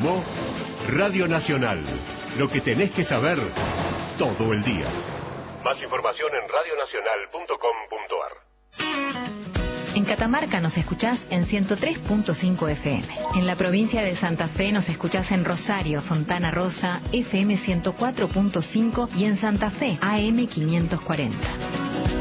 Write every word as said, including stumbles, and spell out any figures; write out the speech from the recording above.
informó Radio Nacional. Lo que tenés que saber todo el día. Más información en radio nacional punto com punto a r. En Catamarca nos escuchás en ciento tres punto cinco F M. En la provincia de Santa Fe nos escuchás en Rosario, Fontana Rosa, F M ciento cuatro punto cinco y en Santa Fe, A M quinientos cuarenta.